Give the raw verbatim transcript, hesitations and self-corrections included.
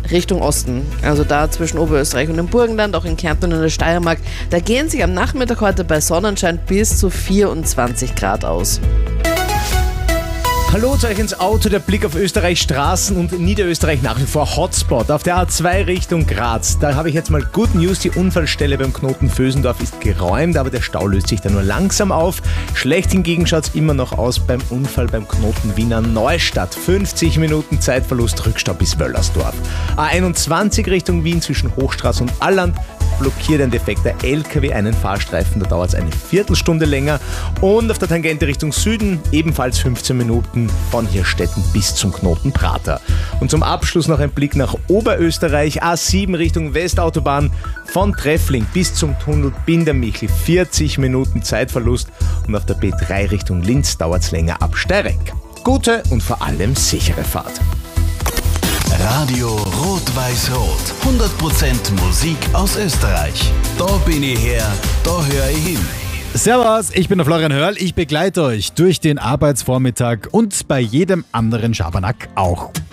Richtung Osten. Also da zwischen Oberösterreich und dem Burgenland, auch in Kärnten und in der Steiermark. Da gehen sich am Nachmittag heute bei Sonnenschein bis zu vierundzwanzig Grad aus. Hallo zu euch ins Auto, der Blick auf Österreichs Straßen und Niederösterreich nach wie vor Hotspot. Auf der A zwei Richtung Graz, da habe ich jetzt mal Good News, die Unfallstelle beim Knoten Vösendorf ist geräumt, aber der Stau löst sich da nur langsam auf. Schlecht hingegen schaut es immer noch aus beim Unfall beim Knoten Wiener Neustadt. fünfzig Minuten Zeitverlust, Rückstau bis Wöllersdorf. A einundzwanzig Richtung Wien zwischen Hochstraße und Alland blockiert ein defekter L K W einen Fahrstreifen, da dauert es eine Viertelstunde länger. Und auf der Tangente Richtung Süden ebenfalls fünfzehn Minuten von Hirstetten bis zum Knoten Prater. Und zum Abschluss noch ein Blick nach Oberösterreich, A sieben Richtung Westautobahn von Treffling bis zum Tunnel Bindermichel, vierzig Minuten Zeitverlust. Und auf der B drei Richtung Linz dauert es länger ab Steyregg. Gute und vor allem sichere Fahrt. Radio Rot-Weiß-Rot. hundert Prozent Musik aus Österreich. Da bin ich her, da höre ich hin. Servus, ich bin der Florian Hörl. Ich begleite euch durch den Arbeitsvormittag und bei jedem anderen Schabernack auch.